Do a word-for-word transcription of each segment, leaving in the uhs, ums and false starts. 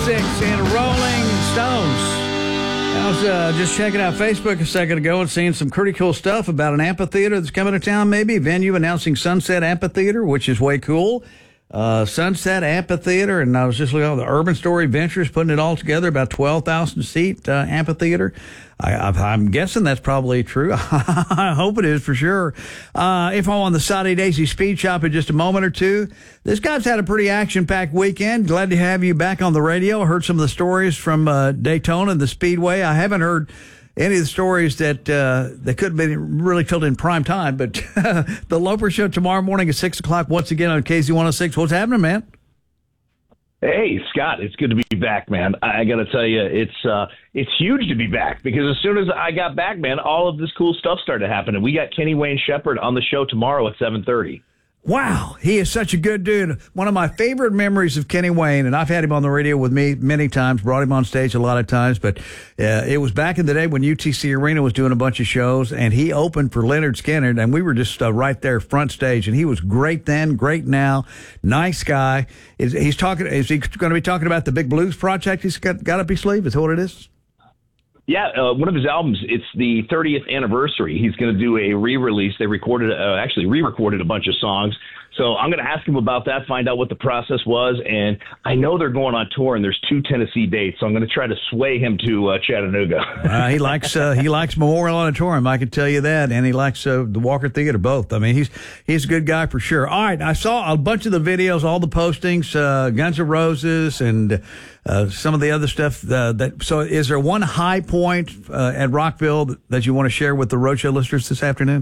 six and Rolling Stones. I was uh, just checking out Facebook a second ago and seeing some pretty cool stuff about an amphitheater that's coming to town, maybe. Venue announcing Sunset Amphitheater, which is way cool. Uh, Sunset Amphitheater, and I was just looking at the Urban Story Ventures putting it all together, about twelve thousand seat uh, amphitheater. I, I'm guessing that's probably true. I hope it is for sure. Uh, if I'm on the Soddy Daisy Speed Shop in just a moment or two, this guy's had a pretty action-packed weekend. Glad to have you back on the radio. I heard some of the stories from uh, Daytona and the Speedway. I haven't heard any of the stories that uh, that could have been really told in prime time, but the Loper Show tomorrow morning at six o'clock once again on K Z one oh six. What's happening, man? Hey, Scott, it's good to be back, man. I got to tell you, it's uh, it's huge to be back because as soon as I got back, man, all of this cool stuff started happening. We got Kenny Wayne Shepherd on the show tomorrow at seven thirty. Wow, he is such a good dude. One of my favorite memories of Kenny Wayne, and I've had him on the radio with me many times, brought him on stage a lot of times, but uh, it was back in the day when U T C Arena was doing a bunch of shows, and he opened for Leonard Skinner, and we were just uh, right there front stage, and he was great then, great now, nice guy. Is he's talking? Is he going to be talking about the Big Blues project he's got, got up his sleeve? Is that what it is? Yeah, uh, one of his albums, it's the thirtieth anniversary. He's going to do a re-release. They recorded, uh, actually re-recorded a bunch of songs. So I'm going to ask him about that, find out what the process was. And I know they're going on tour, and there's two Tennessee dates. So I'm going to try to sway him to uh, Chattanooga. uh, he likes uh, he likes Memorial Auditorium, I can tell you that. And he likes uh, the Walker Theater, both. I mean, he's he's a good guy for sure. All right, I saw a bunch of the videos, all the postings, uh, Guns N' Roses and uh, some of the other stuff. Uh, that So is there one high point uh, at Rockville that you want to share with the Roadshow listeners this afternoon?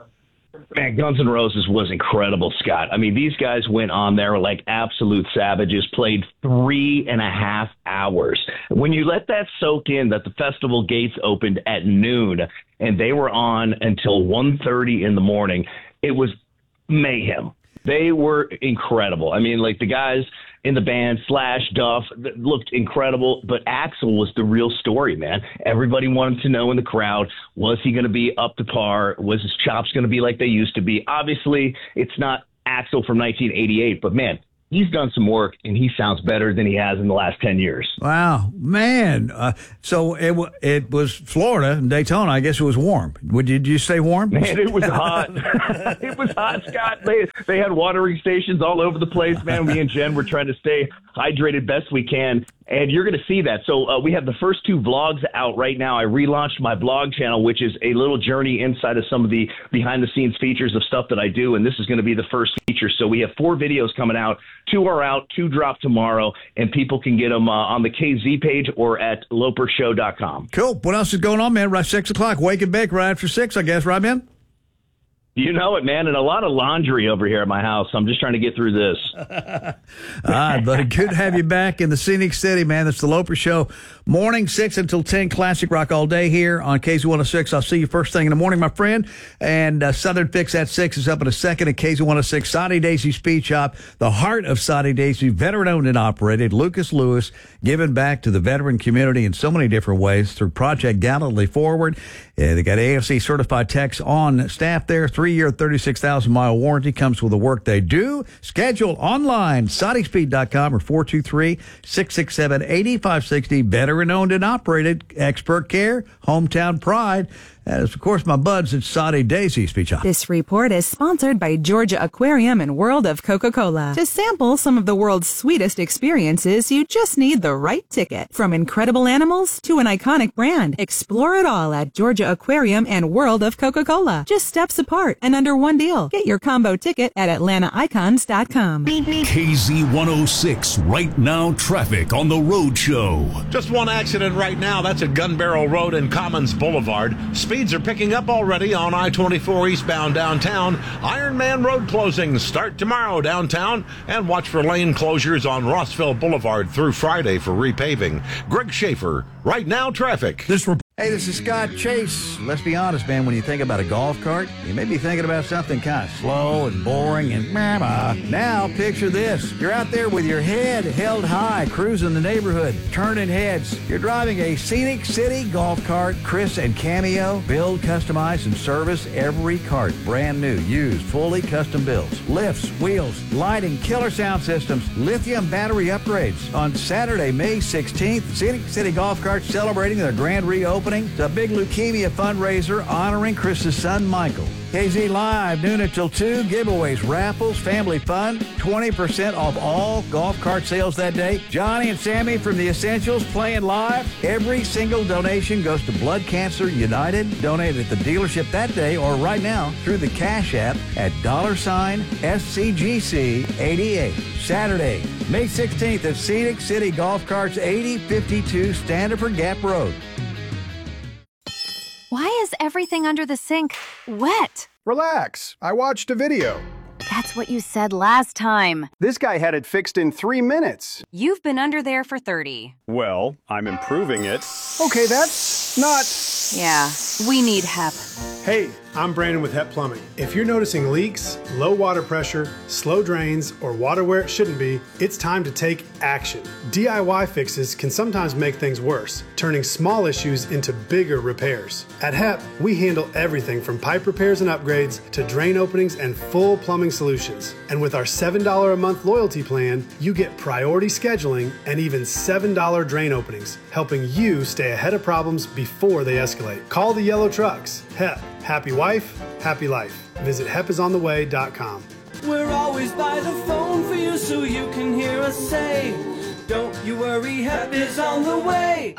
Man, Guns N' Roses was incredible, Scott. I mean, these guys went on there like absolute savages, played three and a half hours. When you let that soak in, that the festival gates opened at noon and they were on until one thirty in the morning, it was mayhem. They were incredible. I mean, like the guys in the band, Slash, Duff, looked incredible, but Axl was the real story, man. Everybody wanted to know in the crowd, was he going to be up to par? Was his chops going to be like they used to be? Obviously, it's not Axl from nineteen eighty-eight, but man, he's done some work, and he sounds better than he has in the last ten years. Wow, man. Uh, so it w- it was Florida, Daytona. I guess it was warm. Would, did you say warm? Man, it was hot. It was hot, Scott. They, they had watering stations all over the place, man. Me and Jen were trying to stay hydrated best we can, and you're going to see that. So uh, we have the first two vlogs out right now. I relaunched my vlog channel, which is a little journey inside of some of the behind-the-scenes features of stuff that I do, and this is going to be the first feature. So we have four videos coming out. Two are out, two drop tomorrow, and people can get them uh, on the K Z page or at loper show dot com. Cool. What else is going on, man? Right, six o'clock. Wake and bake right after six, I guess, right, man? You know it, man, and a lot of laundry over here at my house. I'm just trying to get through this. All right, buddy. Good to have you back in the Scenic City, man. It's the Loper Show. Morning, six until ten, classic rock all day here on K Z one oh six. I'll see you first thing in the morning, my friend. And uh, Southern Fix at six is up in a second at K Z one oh six. Soddy Daisy Speed Shop, the heart of Soddy Daisy, veteran-owned and operated. Lucas Lewis, giving back to the veteran community in so many different ways through Project Gallantly Forward. Uh, they got A F C certified techs on staff there. Three-year, thirty-six thousand mile warranty comes with the work they do. Schedule online, soddy speed dot com or four two three, six six seven, eight five six zero. Veteran-owned and operated. Expert care, hometown pride. That is, of course, my buds at Soddy Daisy Speed Shop. This report is sponsored by Georgia Aquarium and World of Coca-Cola. To sample some of the world's sweetest experiences, you just need the right ticket. From incredible animals to an iconic brand, explore it all at Georgia Aquarium and World of Coca-Cola. Just steps apart and under one deal. Get your combo ticket at atlanta icons dot com. K Z one oh six, right now traffic on the Road Show. Just one accident right now. That's at Gun Barrel Road and Commons Boulevard. Speeds are picking up already on I twenty-four eastbound downtown. Ironman Road closings start tomorrow downtown. And watch for lane closures on Rossville Boulevard through Friday for repaving. Greg Schaefer, right now traffic. This report Hey, this is Scott Chase. Let's be honest, man, when you think about a golf cart, you may be thinking about something kind of slow and boring and blah, blah. Now, picture this. You're out there with your head held high, cruising the neighborhood, turning heads. You're driving a Scenic City golf cart. Chris and Cameo build, customize, and service every cart. Brand new, used, fully custom builds. Lifts, wheels, lighting, killer sound systems, lithium battery upgrades. On Saturday, May sixteenth, Scenic City Golf Cart celebrating their grand reopening. It's a big leukemia fundraiser honoring Chris's son, Michael. K Z Live, noon until two, giveaways, raffles, family fun, twenty percent off all golf cart sales that day. Johnny and Sammy from The Essentials playing live. Every single donation goes to Blood Cancer United. Donate at the dealership that day or right now through the Cash App at dollar sign S C G C eighty-eight. Saturday, May sixteenth at Scenic City Golf Carts, eighty fifty-two Standiford Gap Road. Why is everything under the sink wet? Relax. I watched a video. That's what you said last time. This guy had it fixed in three minutes. You've been under there for thirty. Well, I'm improving it. Okay, that's not... Yeah, we need H E P. Hey, I'm Brandon with H E P Plumbing. If you're noticing leaks, low water pressure, slow drains, or water where it shouldn't be, it's time to take action. D I Y fixes can sometimes make things worse, turning small issues into bigger repairs. At H E P, we handle everything from pipe repairs and upgrades to drain openings and full plumbing solutions. And with our seven dollars a month loyalty plan, you get priority scheduling and even seven dollars drain openings, helping you stay ahead of problems before they escalate. Call the yellow trucks. H E P. Happy wife, happy life. Visit H E P is on the way dot com. We're always by the phone for you so you can hear us say, don't you worry, H E P is on the way.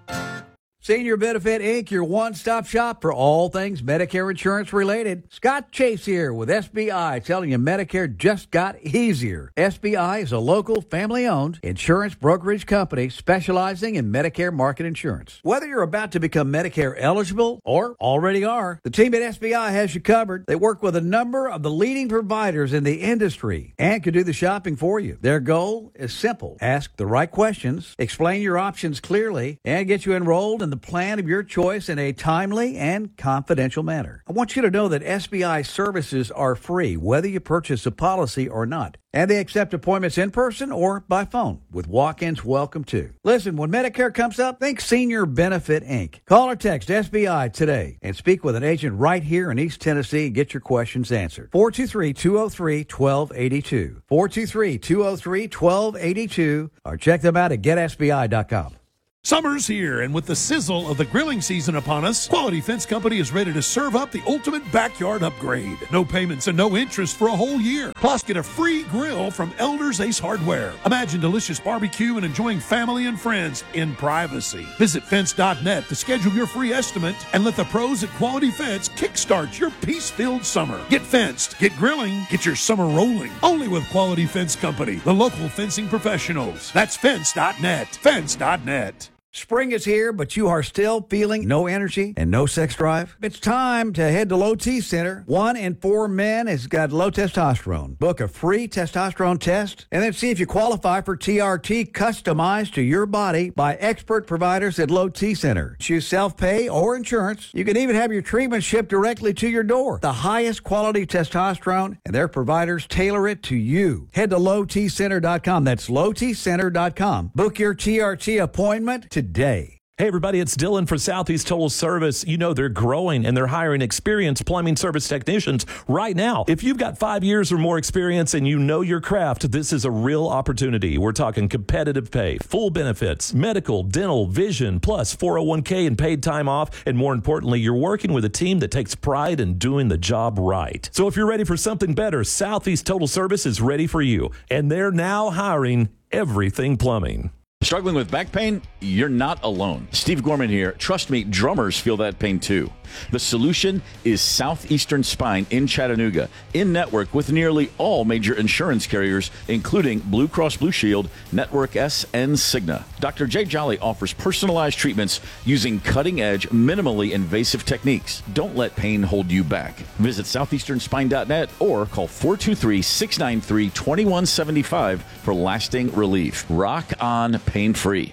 Senior Benefit Incorporated, your one-stop shop for all things Medicare insurance related. Scott Chase here with S B I, telling you Medicare just got easier. S B I is a local, family-owned insurance brokerage company specializing in Medicare market insurance. Whether you're about to become Medicare eligible or already are, the team at S B I has you covered. They work with a number of the leading providers in the industry and can do the shopping for you. Their goal is simple. Ask the right questions, explain your options clearly, and get you enrolled in the plan of your choice in a timely and confidential manner. I want you to know that S B I services are free, whether you purchase a policy or not. And they accept appointments in person or by phone, with walk-ins welcome too. Listen, when Medicare comes up, think Senior Benefit Incorporated. Call or text S B I today and speak with an agent right here in East Tennessee and get your questions answered. four two three, two oh three, one two eight two. four two three, two oh three, one two eight two or check them out at get S B I dot com. Summer's here, and with the sizzle of the grilling season upon us, Quality Fence Company is ready to serve up the ultimate backyard upgrade. No payments and no interest for a whole year. Plus, get a free grill from Elders Ace Hardware. Imagine delicious barbecue and enjoying family and friends in privacy. Visit fence dot net to schedule your free estimate and let the pros at Quality Fence kickstart your peace-filled summer. Get fenced, get grilling, get your summer rolling. Only with Quality Fence Company, the local fencing professionals. That's fence dot net. fence dot net. Spring is here, but you are still feeling no energy and no sex drive? It's time to head to Low T Center. One in four men has got low testosterone. Book a free testosterone test and then see if you qualify for T R T customized to your body by expert providers at Low T Center. Choose self-pay or insurance. You can even have your treatment shipped directly to your door. The highest quality testosterone, and their providers tailor it to you. Head to low t center dot com. That's low t center dot com. Book your T R T appointment today. Hey, everybody, it's Dylan for Southeast Total Service. You know they're growing and they're hiring experienced plumbing service technicians right now. If you've got five years or more experience and you know your craft, this is a real opportunity. We're talking competitive pay, full benefits, medical, dental, vision, plus four oh one k and paid time off. And more importantly, you're working with a team that takes pride in doing the job right. So if you're ready for something better, Southeast Total Service is ready for you. And they're now hiring everything plumbing. Struggling with back pain? You're not alone. Steve Gorman here. Trust me, drummers feel that pain too. The solution is Southeastern Spine in Chattanooga, in network with nearly all major insurance carriers, including Blue Cross Blue Shield, Network S, and Cigna. Doctor Jay Jolly offers personalized treatments using cutting-edge, minimally invasive techniques. Don't let pain hold you back. Visit southeastern spine dot net or call four two three, six nine three, two one seven five for lasting relief. Rock on pain-free.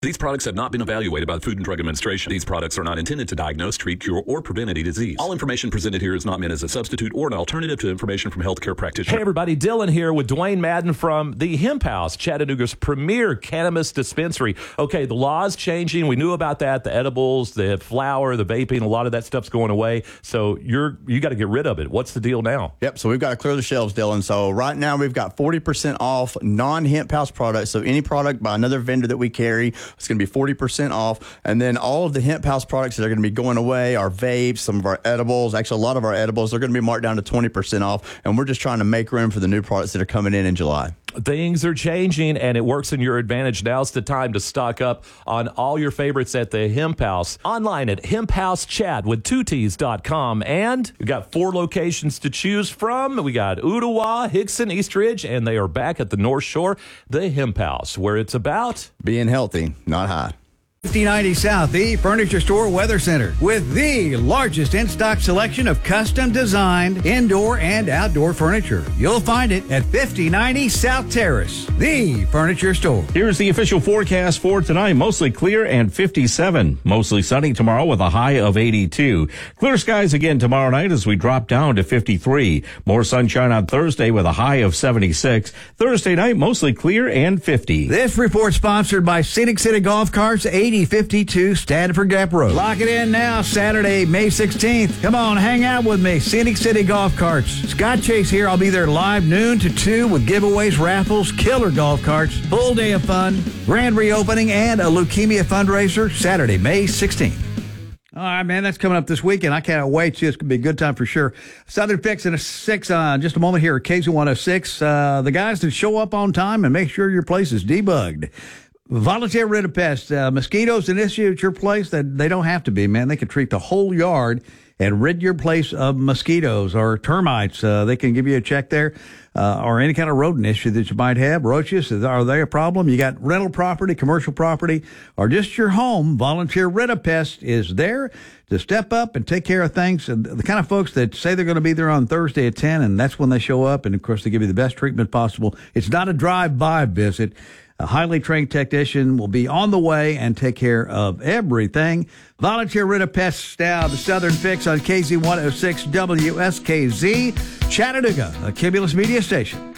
These products have not been evaluated by the Food and Drug Administration. These products are not intended to diagnose, treat, cure, or prevent any disease. All information presented here is not meant as a substitute or an alternative to information from healthcare practitioners. Hey, everybody. Dylan here with Dwayne Madden from the Hemp House, Chattanooga's premier cannabis dispensary. Okay, the law's changing. We knew about that. The edibles, the flower, the vaping, a lot of that stuff's going away. So you're you got to get rid of it. What's the deal now? Yep, so we've got to clear the shelves, Dylan. So right now we've got forty percent off non-Hemp House products. So any product by another vendor that we carry, it's going to be forty percent off. And then all of the Hemp House products that are going to be going away, our vapes, some of our edibles, actually a lot of our edibles, they're going to be marked down to twenty percent off. And we're just trying to make room for the new products that are coming in in July. Things are changing, and it works in your advantage. Now's the time to stock up on all your favorites at the Hemp House. Online at hemp house chat with two T's dot com. And we've got four locations to choose from. We got Ottawa, Hickson, East Ridge, and they are back at the North Shore, the Hemp House, where it's about being healthy, not high. fifty ninety South, the Furniture Store Weather Center, with the largest in-stock selection of custom designed indoor and outdoor furniture. You'll find it at fifty ninety South Terrace, the Furniture Store. Here's the official forecast for tonight. Mostly clear and fifty-seven. Mostly sunny tomorrow with a high of eighty-two. Clear skies again tomorrow night as we drop down to fifty-three. More sunshine on Thursday with a high of seventy-six. Thursday night, mostly clear and fifty. This report sponsored by Scenic City Golf Carts, eighty fifty-two Stanford Gap Road. Lock it in now, Saturday, May sixteenth. Come on, hang out with me. Scenic City Golf Carts. Scott Chase here. I'll be there live noon to two with giveaways, raffles, killer golf carts, full day of fun, grand reopening, and a leukemia fundraiser Saturday, May sixteenth. All right, man, that's coming up this weekend. I can't wait. It's going to be a good time for sure. Southern Fix in a six, uh, just a moment here at K Z one oh six. Uh, the guys that show up on time and make sure your place is debugged. Volunteer rid of pests. Uh, mosquitoes an issue at your place? That they don't have to be, man. They can treat the whole yard and rid your place of mosquitoes or termites. Uh, they can give you a check there, uh, or any kind of rodent issue that you might have. Roaches, are they a problem? You got rental property, commercial property, or just your home. Volunteer rid of pests is there to step up and take care of things. And the kind of folks that say they're going to be there on Thursday at ten, and that's when they show up. And of course, they give you the best treatment possible. It's not a drive-by visit. A highly trained technician will be on the way and take care of everything. Volunteer rid of pests now. The Southern Fix on K Z one oh six W S K Z, Chattanooga, a Cumulus Media Station.